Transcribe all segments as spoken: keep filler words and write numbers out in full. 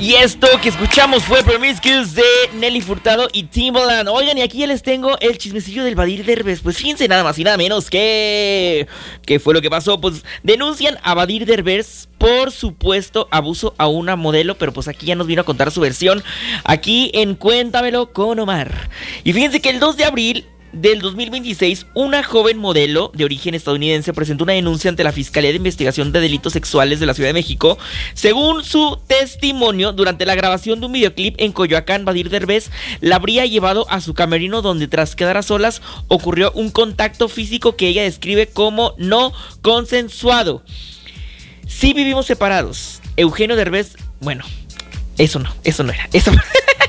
Y esto que escuchamos fue Promiscuous de Nelly Furtado y Timbaland. Oigan, y aquí ya les tengo el chismecillo del Badir Derbez. Pues fíjense nada más y nada menos que... ¿Qué fue lo que pasó? Pues denuncian a Badir Derbez por supuesto abuso a una modelo, pero pues aquí ya nos vino a contar su versión aquí en Cuéntamelo con Omar. Y fíjense que el dos de abril del dos mil veintiséis, una joven modelo de origen estadounidense presentó una denuncia ante la Fiscalía de Investigación de Delitos Sexuales de la Ciudad de México. Según su testimonio, durante la grabación de un videoclip en Coyoacán, Badir Derbez la habría llevado a su camerino, donde tras quedar a solas ocurrió un contacto físico que ella describe como no consensuado. Sí vivimos separados. Eugenio Derbez, bueno, eso no, eso no era, eso no.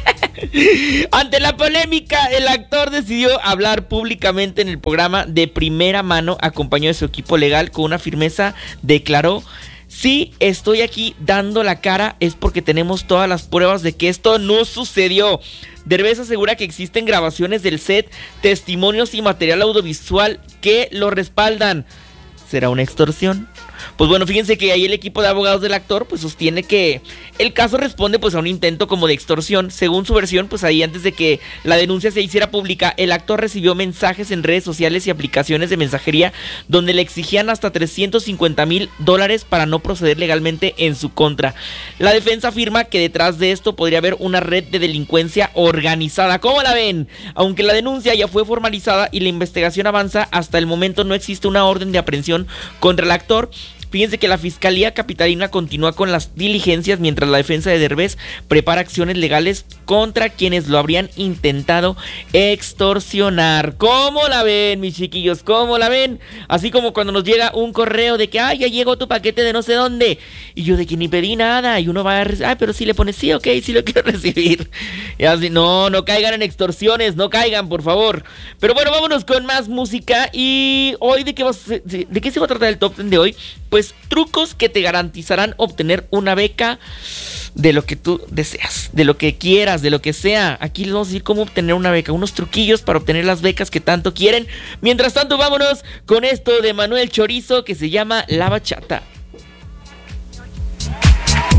Ante la polémica, el actor decidió hablar públicamente en el programa de primera mano, acompañado de su equipo legal. Con una firmeza declaró: si estoy aquí dando la cara es porque tenemos todas las pruebas de que esto no sucedió. Derbez asegura que existen grabaciones del set, testimonios y material audiovisual que lo respaldan. ¿Será una extorsión? Pues bueno, fíjense que ahí el equipo de abogados del actor pues sostiene que el caso responde pues a un intento como de extorsión. Según su versión, pues ahí antes de que la denuncia se hiciera pública, el actor recibió mensajes en redes sociales y aplicaciones de mensajería donde le exigían hasta trescientos cincuenta mil dólares para no proceder legalmente en su contra. La defensa afirma que detrás de esto podría haber una red de delincuencia organizada. ¿Cómo la ven? Aunque la denuncia ya fue formalizada y la investigación avanza, hasta el momento no existe una orden de aprehensión contra el actor. Fíjense que la Fiscalía Capitalina continúa con las diligencias mientras la defensa de Derbez prepara acciones legales contra quienes lo habrían intentado extorsionar. ¿Cómo la ven, mis chiquillos? ¿Cómo la ven? Así como cuando nos llega un correo de que ay, ya llegó tu paquete de no sé dónde, y yo de que ni pedí nada, y uno va a recibir, ay, pero si le pones sí, ok, sí lo quiero recibir. Y así, no, no caigan en extorsiones, no caigan, por favor. Pero bueno, vámonos con más música. Y hoy, ¿de qué, vas, de qué se va a tratar el top ten de hoy? Pues trucos que te garantizarán obtener una beca de lo que tú deseas, de lo que quieras, de lo que sea. Aquí les vamos a decir cómo obtener una beca, unos truquillos para obtener las becas que tanto quieren. Mientras tanto, vámonos con esto de Manuel Chorizo que se llama La Bachata.